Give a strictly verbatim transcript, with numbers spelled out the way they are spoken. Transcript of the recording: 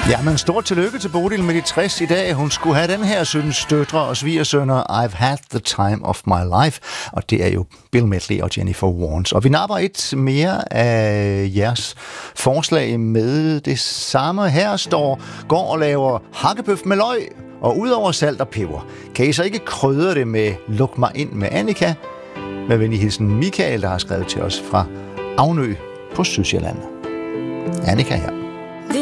Ja, men stort tillykke til Bodil med de tres i dag. Hun skulle have den her søns døtre og svigersønner I've had the time of my life. Og det er jo Bill Medley og Jennifer Warnes. Og vi napper et mere af jeres forslag med det samme. Her står, går og laver hakkebøf med løg og udover salt og peber. Kan I så ikke krydre det med luk mig ind med Annika? Med venlig hilsen Michael, der har skrevet til os fra Avnø på Sydsjælland. Annika her.